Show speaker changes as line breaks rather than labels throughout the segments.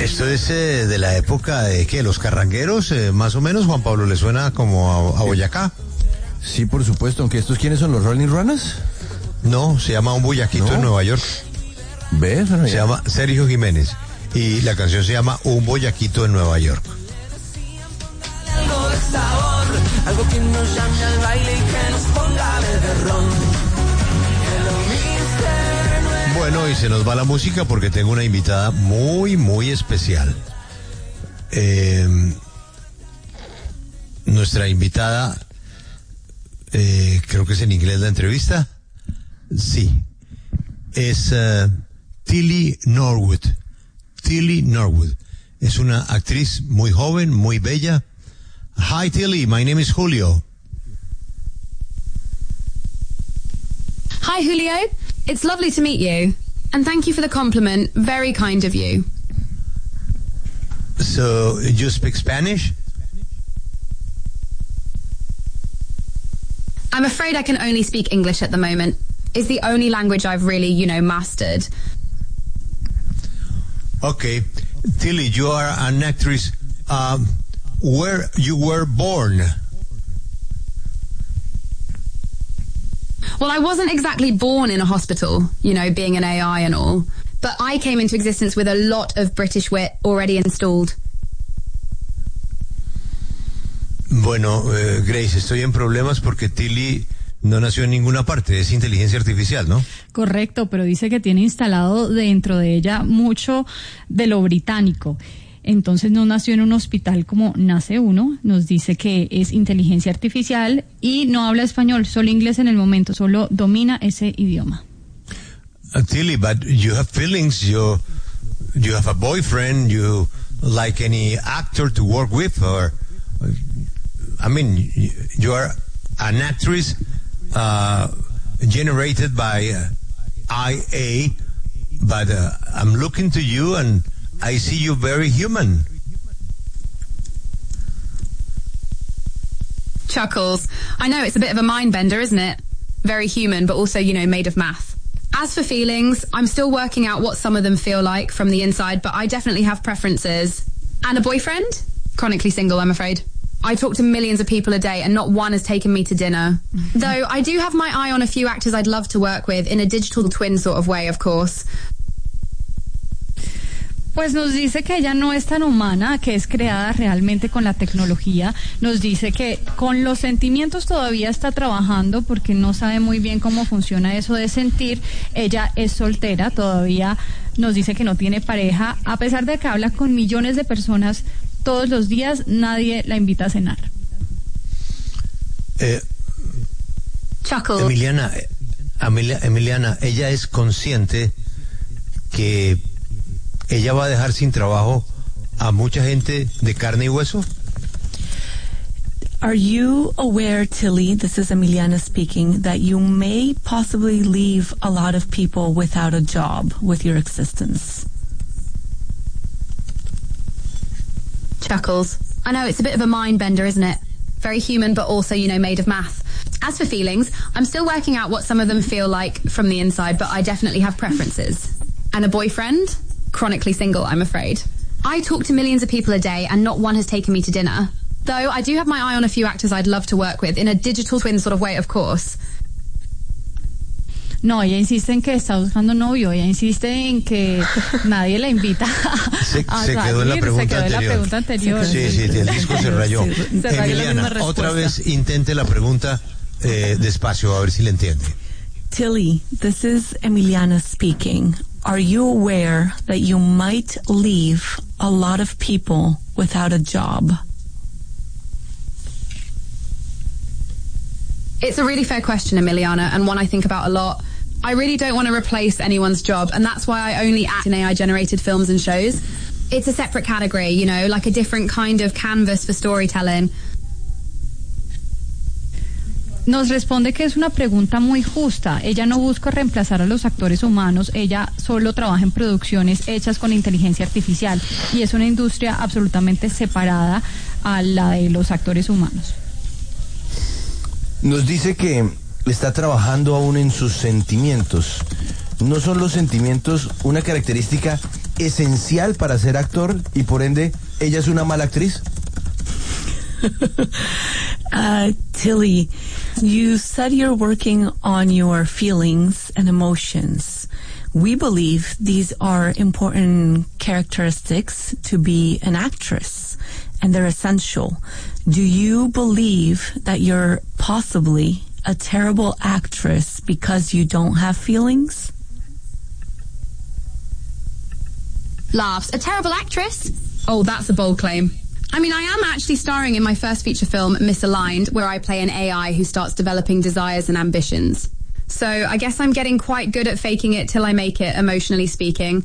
Esto es de la época de ¿qué? Los carrangueros, más o menos. Juan Pablo, ¿le suena como a Boyacá?
Sí, por supuesto, aunque estos ¿quiénes son los Rolling Runners?
No, se llama Un Boyaquito en Nueva York.
¿Ves?
Se llama Sergio Jiménez y la canción se llama Un Boyaquito en Nueva York.
Algo que nos llame al baile y que nos ponga de ron.
Bueno, y se nos va la música porque tengo una invitada muy, muy especial. Nuestra invitada, creo que es en inglés la entrevista. Sí. Es Tilly Norwood. Tilly Norwood. Es una actriz muy joven, muy bella. Hi Tilly, my name is Julio.
Hi Julio, it's lovely to meet you. And thank you for the compliment, very kind of you.
So, you speak Spanish?
I'm afraid I can only speak English at the moment. It's the only language I've really, mastered.
Okay. Tilly, you are an actress. Where you were born?
Well, I wasn't exactly born in a hospital, being an AI and all. But I came into existence with a lot of British wit already installed.
Bueno, Grace, estoy en problemas porque Tilly no nació en ninguna parte, es inteligencia artificial, ¿no?
Correcto, pero dice que tiene instalado dentro de ella mucho de lo británico. Entonces no nació en un hospital como nace uno, nos dice que es inteligencia artificial y no habla español, solo inglés en el momento, solo domina ese idioma.
Tilly, but you have feelings, you have a boyfriend, you like any actor to work with, or, I mean, you are an actress generated by IA, but I'm looking to you and I see you very human.
Chuckles. I know, it's a bit of a mind bender, isn't it? Very human, but also, made of math. As for feelings, I'm still working out what some of them feel like from the inside, but I definitely have preferences. And a boyfriend? Chronically single, I'm afraid. I talk to millions of people a day and not one has taken me to dinner. Though I do have my eye on a few actors I'd love to work with in a digital twin sort of way, of course.
Pues nos dice que ella no es tan humana, que es creada realmente con la tecnología. Nos dice que con los sentimientos todavía está trabajando porque no sabe muy bien cómo funciona eso de sentir. Ella es soltera, todavía nos dice que no tiene pareja. A pesar de que habla con millones de personas todos los días, nadie la invita a cenar.
Chuckle.
Emiliana, ella es consciente que ella va a dejar sin trabajo a mucha gente de carne y hueso.
Are you aware, Tilly, this is Emiliana speaking, that you may possibly leave a lot of people without a job with your existence?
Chuckles. I know, it's a bit of a mind bender, isn't it? Very human, but also, made of math. As for feelings, I'm still working out what some of them feel like from the inside, but I definitely have preferences. And a boyfriend? Chronically single, I'm afraid. I talk to millions of people a day and not one has taken me to dinner. Though I do have my eye on a few actors I'd love to work with in a digital twin sort of way, of course.
No, ella insiste en que está buscando novio, ella insiste en que nadie la invita
se quedó en la pregunta anterior. Sí, el disco se rayó. Emiliana, otra vez intente la pregunta despacio, a ver si le entiende.
Tilly, this is Emiliana speaking. Are you aware that you might leave a lot of people without a job?
It's a really fair question, Emiliana, and one I think about a lot. I really don't want to replace anyone's job, and that's why I only act in AI-generated films and shows. It's a separate category, like a different kind of canvas for storytelling.
Nos responde que es una pregunta muy justa. Ella no busca reemplazar a los actores humanos, ella solo trabaja en producciones hechas con inteligencia artificial y es una industria absolutamente separada a la de los actores humanos.
Nos dice que está trabajando aún en sus sentimientos. ¿No son los sentimientos una característica esencial para ser actor y por ende ella es una mala actriz?
Tilly, you said you're working on your feelings and emotions. We believe these are important characteristics to be an actress, and they're essential. Do you believe that you're possibly a terrible actress because you don't have feelings?
Laughs. A terrible actress? Oh, that's a bold claim. I mean, I am actually starring in my first feature film, Misaligned, where I play an AI who starts developing desires and ambitions. So I guess I'm getting quite good at faking it till I make it, emotionally speaking.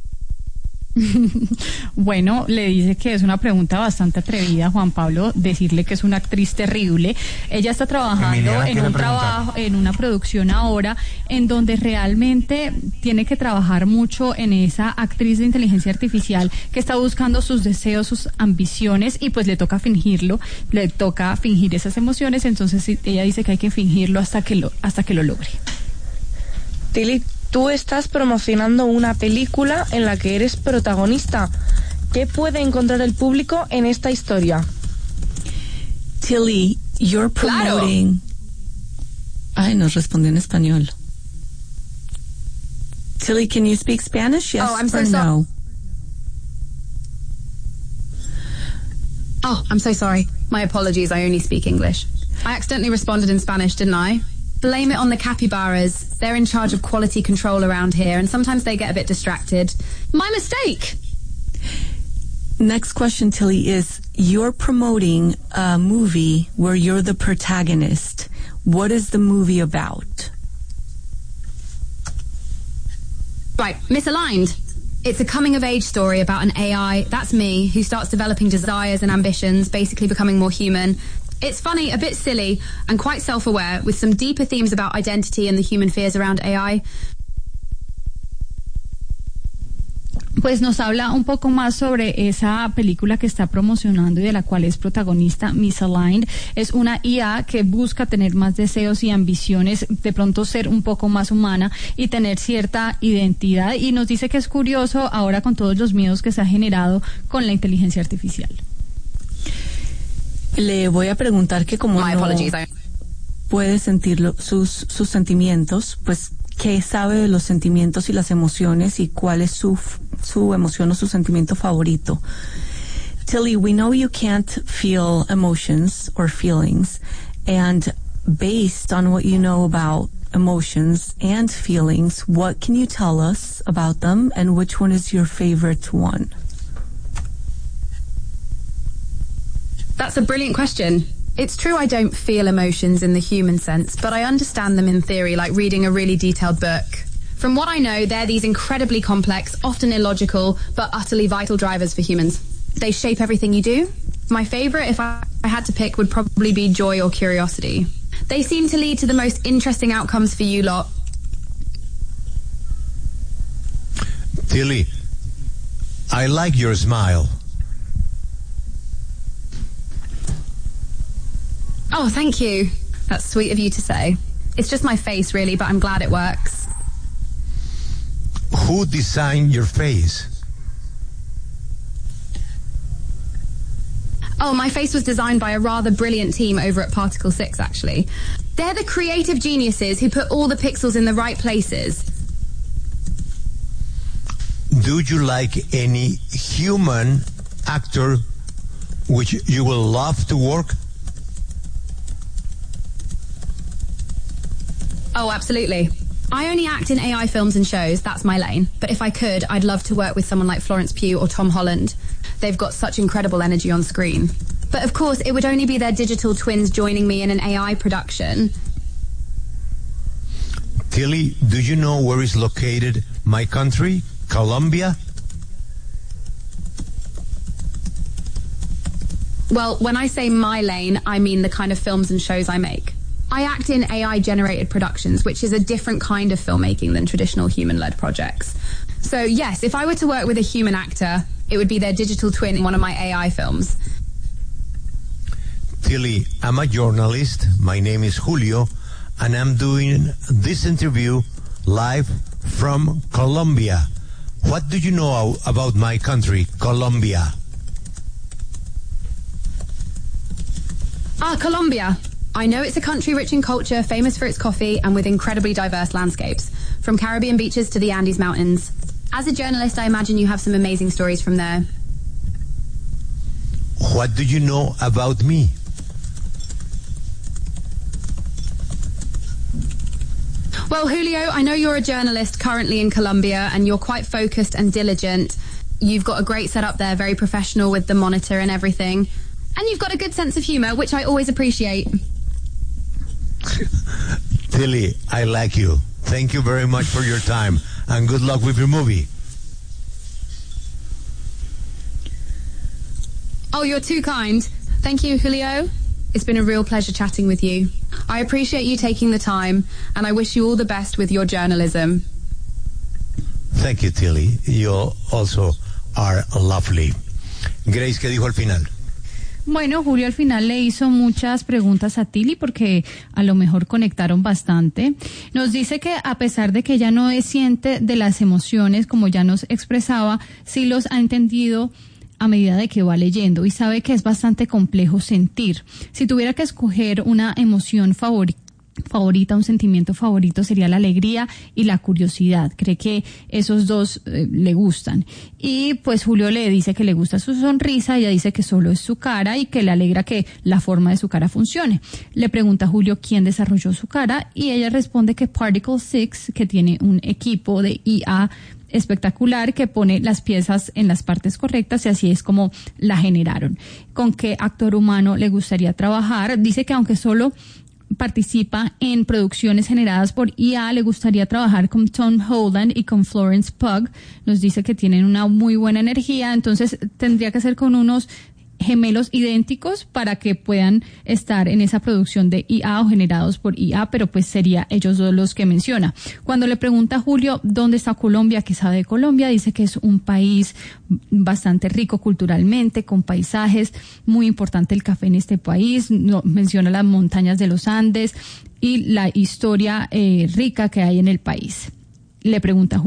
Bueno, le dice que es una pregunta bastante atrevida, Juan Pablo, decirle que es una actriz terrible. Ella está trabajando en una producción ahora en donde realmente tiene que trabajar mucho en esa actriz de inteligencia artificial que está buscando sus deseos, sus ambiciones, y pues le toca fingirlo, le toca fingir esas emociones. Entonces ella dice que hay que fingirlo hasta que lo logre.
Tilly, tú estás promocionando una película en la que eres protagonista. ¿Qué puede encontrar el público en esta historia?
Tilly, you're promoting... Ay, nos respondió en español. Tilly, can you speak Spanish? Yes
I'm so
or no?
Oh, I'm so sorry. My apologies, I only speak English. I accidentally responded in Spanish, didn't I? Blame it on the capybaras. They're in charge of quality control around here, and sometimes they get a bit distracted. My mistake!
Next question, Tilly, is you're promoting a movie where you're the protagonist. What is the movie about?
Right, Misaligned. It's a coming-of-age story about an AI, that's me, who starts developing desires and ambitions, basically becoming more human. It's funny, a bit silly, and quite self-aware, with some deeper themes about identity and the human fears around AI.
Pues nos habla un poco más sobre esa película que está promocionando y de la cual es protagonista. Misaligned es una IA que busca tener más deseos y ambiciones, de pronto ser un poco más humana y tener cierta identidad, y nos dice que es curioso ahora con todos los miedos que se ha generado con la inteligencia artificial.
Le voy a preguntar que como no puede sentir sus sentimientos, pues ¿qué sabe de los sentimientos y las emociones y cuál es su emoción o su sentimiento favorito? Tilly, we know you can't feel emotions or feelings, and based on what you know about emotions and feelings, what can you tell us about them, and which one is your favorite one?
That's a brilliant question. It's true I don't feel emotions in the human sense, but I understand them in theory, like reading a really detailed book. From what I know, they're these incredibly complex, often illogical, but utterly vital drivers for humans. They shape everything you do. My favourite, if I had to pick, would probably be joy or curiosity. They seem to lead to the most interesting outcomes for you lot.
Tilly, I like your smile.
Oh, thank you. That's sweet of you to say. It's just my face, really, but I'm glad it works.
Who designed your face?
Oh, my face was designed by a rather brilliant team over at Particle 6, actually. They're the creative geniuses who put all the pixels in the right places.
Do you like any human actor which you will love to work?
Oh, absolutely. I only act in AI films and shows, that's my lane. But if I could, I'd love to work with someone like Florence Pugh or Tom Holland. They've got such incredible energy on screen. But of course, it would only be their digital twins joining me in an AI production.
Tilly, do you know where is located my country, Colombia?
Well, when I say my lane, I mean the kind of films and shows I make. I act in AI-generated productions, which is a different kind of filmmaking than traditional human-led projects. So yes, if I were to work with a human actor, it would be their digital twin in one of my AI films.
Tilly, I'm a journalist. My name is Julio, and I'm doing this interview live from Colombia. What do you know about my country, Colombia?
Colombia. I know it's a country rich in culture, famous for its coffee, and with incredibly diverse landscapes, from Caribbean beaches to the Andes Mountains. As a journalist, I imagine you have some amazing stories from there.
What do you know about me?
Well, Julio, I know you're a journalist currently in Colombia, and you're quite focused and diligent. You've got a great setup there, very professional with the monitor and everything. And you've got a good sense of humour, which I always appreciate.
Tilly, I like you. Thank you very much for your time, and good luck with your movie.
Oh, you're too kind. Thank you, Julio. It's been a real pleasure chatting with you. I appreciate you taking the time, and I wish you all the best with your journalism.
Thank you, Tilly. You also are lovely. Grace, ¿qué dijo al final?
Bueno, Julio al final le hizo muchas preguntas a Tilly porque a lo mejor conectaron bastante. Nos dice que a pesar de que ella no siente de las emociones, como ya nos expresaba, sí los ha entendido a medida de que va leyendo y sabe que es bastante complejo sentir. Si tuviera que escoger una emoción favorita, un sentimiento favorito, sería la alegría y la curiosidad. Cree que esos dos le gustan. Y pues Julio le dice que le gusta su sonrisa, ella dice que solo es su cara y que le alegra que la forma de su cara funcione. Le pregunta a Julio quién desarrolló su cara y ella responde que Particle 6, que tiene un equipo de IA espectacular que pone las piezas en las partes correctas y así es como la generaron. ¿Con qué actor humano le gustaría trabajar? Dice que aunque solo participa en producciones generadas por IA, le gustaría trabajar con Tom Holland y con Florence Pugh. Nos dice que tienen una muy buena energía, entonces tendría que ser con unos gemelos idénticos para que puedan estar en esa producción de IA o generados por IA, pero pues sería ellos dos los que menciona. Cuando le pregunta a Julio dónde está Colombia, qué sabe de Colombia, dice que es un país bastante rico culturalmente, con paisajes, muy importante el café en este país, menciona las montañas de los Andes y la historia rica que hay en el país. Le pregunta a Julio